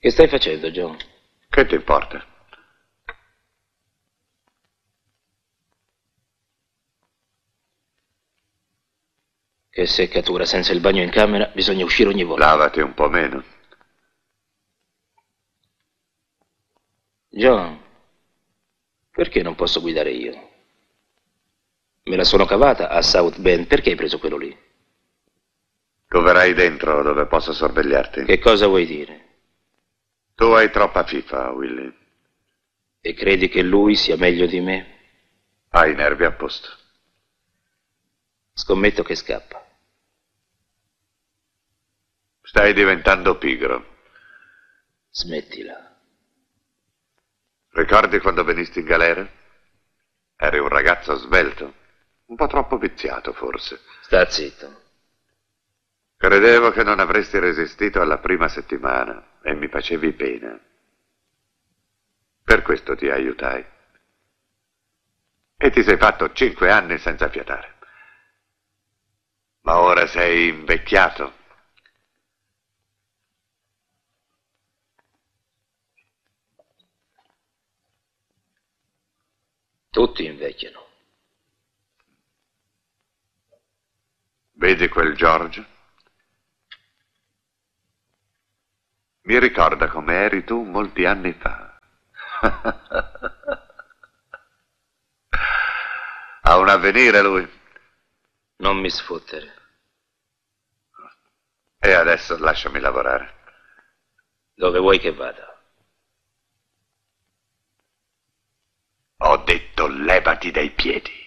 Che stai facendo, John? Che ti importa? Che seccatura, senza il bagno in camera bisogna uscire ogni volta. Lavati un po' meno. John, perché non posso guidare io? Me la sono cavata a South Bend, perché hai preso quello lì? Tu verrai dentro dove posso sorvegliarti. Che cosa vuoi dire? Tu hai troppa fifa, Willy. E credi che lui sia meglio di me? Hai i nervi a posto. Scommetto che scappa. Stai diventando pigro. Smettila. Ricordi quando venisti in galera? Eri un ragazzo svelto. Un po' troppo viziato, forse. Sta zitto. Credevo che non avresti resistito alla prima settimana e mi facevi pena. Per questo ti aiutai. E ti sei fatto 5 anni senza fiatare. Ma ora sei invecchiato. Tutti invecchiano. Vedi quel George? Mi ricorda come eri tu molti anni fa. Ha un avvenire lui. Non mi sfottere. E adesso lasciami lavorare. Dove vuoi che vada? Ho detto levati dai piedi.